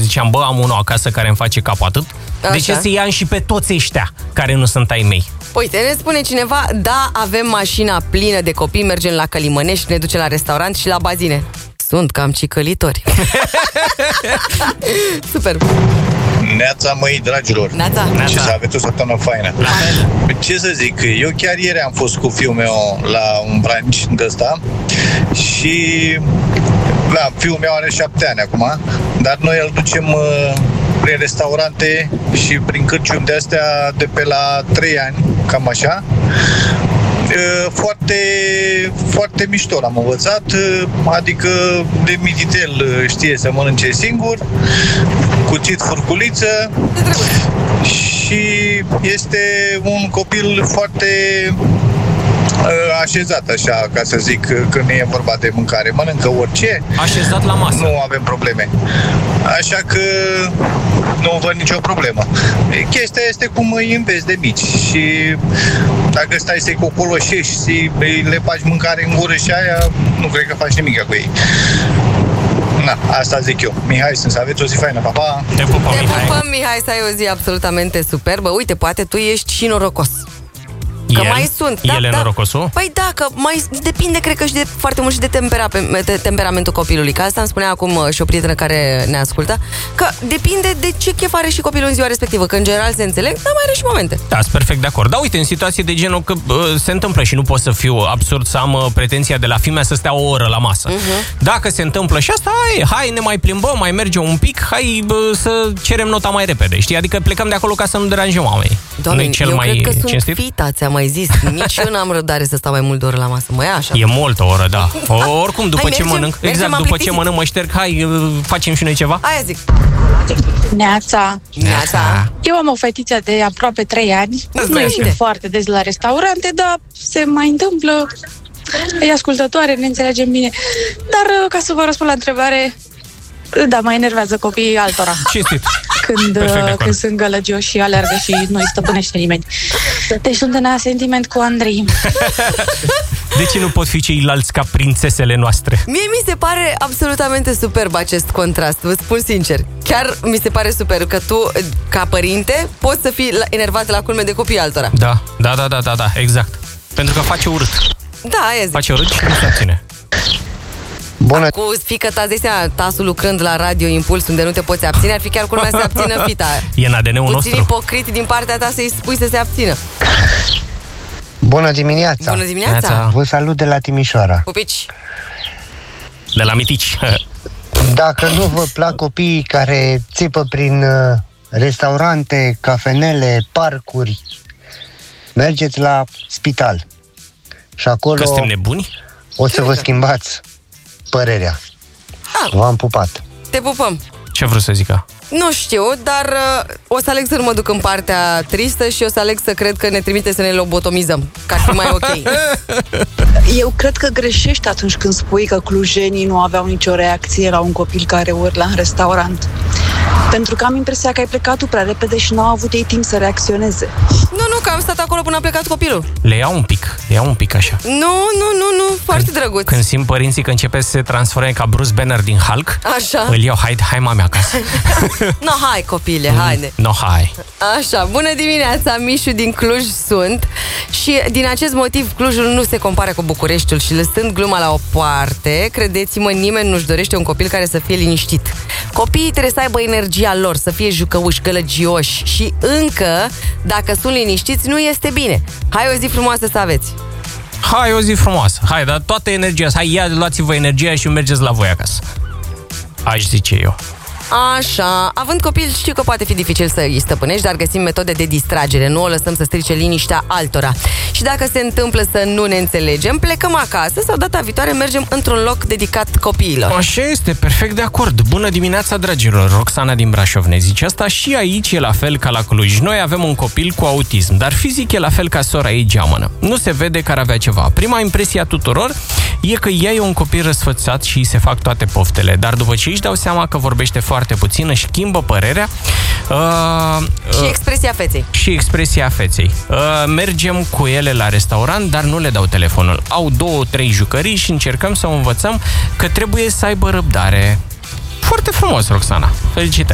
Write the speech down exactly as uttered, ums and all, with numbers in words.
ziceam, bă, am unul acasă care îmi face capul atât. Așa. De ce să i-am și pe toți ăștia care nu sunt ai mei? Uite, ne spune cineva, da, avem mașina plină de copii, mergem la Călimănești, ne duce la restaurant și la bazine. Sunt cam cicălitori. Super. Neața, măi, dragilor. Neața. Neața. Ce să aveți o săptămână faină. La fel. Ce să zic, eu chiar ieri am fost cu fiul meu la un brunch de ăsta și da, fiul meu are șapte ani acum, dar noi îl ducem uh, prin restaurante și prin cârciumi de astea de pe la trei ani, cam așa. Foarte, foarte mișto l-am învățat, adică de mititel știe să mănânce singur, cuțit, furculiță și este un copil foarte așezat, așa, ca să zic, când e vorba de mâncare. Mănâncă orice. Așezat la masă. Nu avem probleme. Așa că nu văd nicio problemă. Chestia este cum îi înveți de mici și dacă stai să-i cocoloșești și le faci mâncare în gură și aia, nu cred că faci nimic cu ei. Na, asta zic eu. Mihai, sunt să aveți o zi faină. Pa, pa! Te pupăm, Te Mihai. pupăm, Mihai, să ai o zi absolutamente superbă. Uite, poate tu ești și norocos. Că El? mai sunt. El da, e da. norocosul? Păi da, că mai depinde, cred că și de foarte mult și de, tempera, de temperamentul copilului. Că asta îmi spunea acum și o prietenă care ne ascultă, că depinde de ce chef are și copilul în ziua respectivă. Că în general se înțeleg, dar mai are și momente. Da, sunt perfect de acord. Da, uite, în situații de genul că uh, se întâmplă și nu pot să fiu absurd să am uh, pretenția de la fimea să stea o oră la masă. Uh-huh. Dacă se întâmplă și asta, hai, hai, ne mai plimbăm, mai mergem un pic, hai uh, să cerem nota mai repede, știi? Adică plecăm de acolo ca să nu deranjăm oamenii. Doamne, Nu-i cel eu mai cred că sunt cinstit? fita, ți-am mai zis. Nici eu n-am răbdare să stau mai mult de oră la masă. Mă ia așa. E multă oră, da. O, oricum, după Hai, ce mergem, mănânc, mergem, exact, am după ce plictisit. mănânc, mă șterg, hai, uh, facem și noi ceva. Aia zic. Neața. Neața. Eu am o fetiță de aproape trei ani. Îți Nu ieșim merge. foarte des la restaurante, dar se mai întâmplă. E ascultătoare, ne înțelegem bine. Dar ca să vă răspund la întrebare, da, mă enervează copiii altora. Cinstit. Când, Perfect de acord. când sunt gălăgioși și alergă și nu îi stăpânește nimeni. Deci sunt în asentiment cu Andrei. De ce nu pot fi ceilalți ca prințesele noastre? Mie mi se pare absolutamente superb acest contrast, vă spun sincer. Chiar mi se pare super că tu, ca părinte, poți să fii la- enervat la culme de copii altora. Da, da, da, da, da, da, exact. Pentru că face urât. Da, aia zic. Face urât și nu se abține. Bună. Cu fiică ta, de seama, tasul lucrând la Radio Impuls, unde nu te poți abține, ar fi chiar culmea să se abțină fita. E în A D N-ul Puțin nostru. ipocrit din partea ta să-i spui să se abțină. Bună dimineața. Bună dimineața! Neața. Vă salut de la Timișoara. Pupici! De la Mitici. Dacă nu vă plac copiii care țipă prin uh, restaurante, cafenele, parcuri, mergeți la spital. Și acolo Că suntem nebuni? o să vă schimbați părerea. Ah. V-am pupat. Te pupăm! Ce vreau să zică? Nu știu, dar uh, o să aleg să nu mă duc în partea tristă și o să aleg să cred că ne trimite să ne lobotomizăm, că ar fi mai ok. Eu cred că greșești atunci când spui că clujenii nu aveau nicio reacție la un copil care urla în restaurant. Pentru că am impresia că ai plecat tu prea repede și n-au avut ei timp să reacționeze. Nu, nu, că am stat acolo până a plecat copilul. Le iau un pic, le iau un pic așa. Nu, nu, nu, nu, foarte drăguț. Când simt părinții că începe să se transforme ca Bruce Banner din Hulk, Așa. îl iau, hai, hai mame acasă. No, hai copile, haide. No, hai. Așa, bună dimineața, Mișu din Cluj sunt. Și din acest motiv Clujul nu se compară cu Bucureștiul. Și lăsând gluma la o parte, credeți-mă, nimeni nu-și dorește un copil care să fie liniștit. Copiii trebuie să aibă energia lor, să fie jucăuși, gălăgioși. Și încă, dacă sunt liniștiți, nu este bine. Hai o zi frumoasă să aveți. Hai, o zi frumoasă. Hai, dar toată energia, hai, ia, luați-vă energia și mergeți la voi acasă. Aș zice eu. Așa, având copil știu că poate fi dificil să îi stăpânești, dar găsim metode de distragere, nu o lăsăm să strice liniștea altora. Și dacă se întâmplă să nu ne înțelegem, plecăm acasă sau data viitoare mergem într-un loc dedicat copiilor. Așa este, perfect de acord. Bună dimineața, dragilor. Roxana din Brașov ne zice asta și aici e la fel ca la Cluj. Noi avem un copil cu autism, dar fizic e la fel ca sora ei geamănă. Nu se vede că ar avea ceva. Prima impresie a tuturor e că ea e un copil răsfățat și îi se fac toate poftele, dar după ce își dau seama că vorbește foarte puțin, își schimbă părerea uh, uh, Și expresia feței. și expresia feței. Uh, mergem cu ele la restaurant, dar nu le dau telefonul. Au două, trei jucării și încercăm să o învățăm că trebuie să aibă răbdare. Foarte frumos, Roxana. Felicitări!